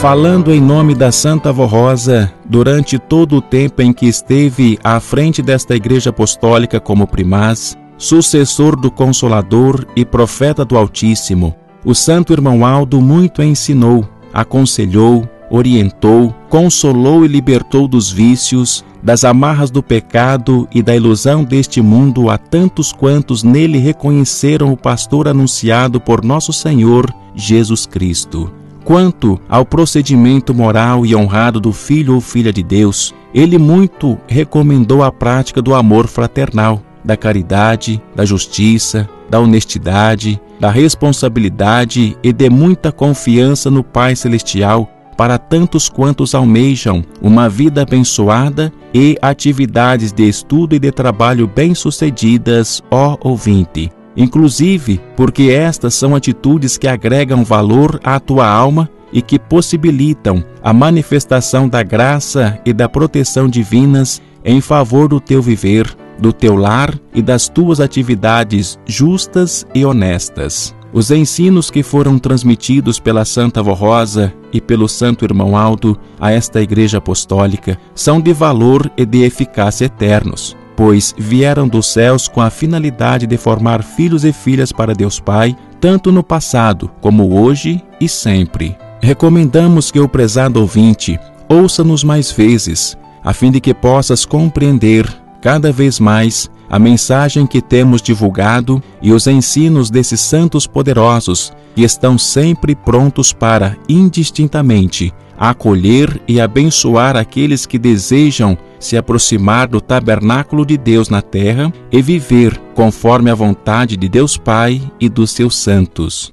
falando em nome da Santa Avó Rosa, durante todo o tempo em que esteve à frente desta Igreja Apostólica como primaz, sucessor do Consolador e profeta do Altíssimo, o Santo Irmão Aldo muito ensinou, aconselhou, orientou, consolou e libertou dos vícios, das amarras do pecado e da ilusão deste mundo a tantos quantos nele reconheceram o pastor anunciado por nosso Senhor Jesus Cristo. Quanto ao procedimento moral e honrado do filho ou filha de Deus, ele muito recomendou a prática do amor fraternal, da caridade, da justiça, da honestidade, da responsabilidade e de muita confiança no Pai Celestial para tantos quantos almejam uma vida abençoada e atividades de estudo e de trabalho bem-sucedidas, ó ouvinte. Inclusive porque estas são atitudes que agregam valor à tua alma e que possibilitam a manifestação da graça e da proteção divinas em favor do teu viver, do teu lar e das tuas atividades justas e honestas. Os ensinos que foram transmitidos pela Santa Avó Rosa e pelo Santo Irmão Aldo a esta Igreja Apostólica são de valor e de eficácia eternos, pois vieram dos céus com a finalidade de formar filhos e filhas para Deus Pai, tanto no passado como hoje e sempre. Recomendamos que o prezado ouvinte ouça-nos mais vezes, a fim de que possas compreender cada vez mais a mensagem que temos divulgado e os ensinos desses santos poderosos que estão sempre prontos para, indistintamente, acolher e abençoar aqueles que desejam se aproximar do tabernáculo de Deus na terra e viver conforme a vontade de Deus Pai e dos seus santos.